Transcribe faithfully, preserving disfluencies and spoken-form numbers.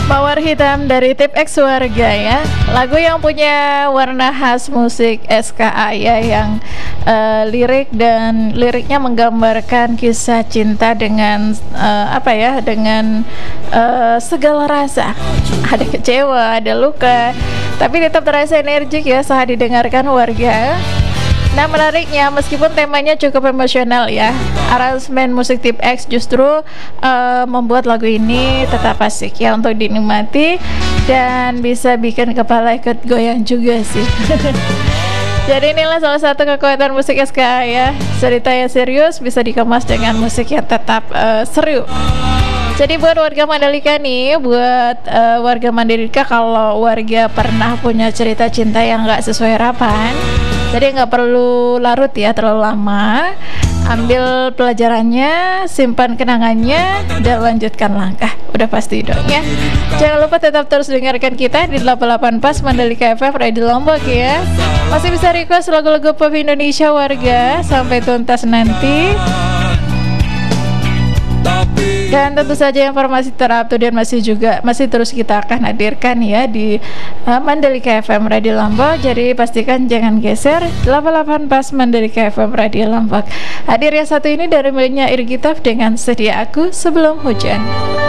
Mawar Hitam dari Tip X Warga ya. Lagu yang punya warna khas musik S K A ya, yang uh, lirik dan liriknya menggambarkan kisah cinta dengan uh, apa ya, dengan uh, segala rasa. Ada kecewa, ada luka, tapi tetap terasa energik ya saat didengarkan warga. Nah, menariknya meskipun temanya cukup emosional ya, aransemen musik Tip X justru uh, membuat lagu ini tetap asik ya untuk dinikmati dan bisa bikin kepala ikut goyang juga sih. Jadi inilah salah satu kekuatan musik S K A ya, cerita yang serius bisa dikemas dengan musik yang tetap uh, seru. Jadi buat warga Mandalika nih, buat uh, warga Mandalika, kalau warga pernah punya cerita cinta yang gak sesuai harapan, jadi nggak perlu larut ya terlalu lama. Ambil pelajarannya, simpan kenangannya, dan lanjutkan langkah. Udah pasti dong ya. Jangan lupa tetap terus dengarkan kita di delapan puluh delapan Pas Mandalika F M Radio Lombok ya. Masih bisa request lagu-lagu pop Indonesia warga sampai tuntas nanti. Dan tentu saja informasi terupdate masih juga masih terus kita akan hadirkan ya di uh, Mandalika F M Radio Lombok. Jadi pastikan jangan geser. Delapan puluh delapan Pas Mandalika F M Radio Lombok. Hadir yang satu ini dari miliknya Irgitaf dengan Sedia Aku Sebelum Hujan.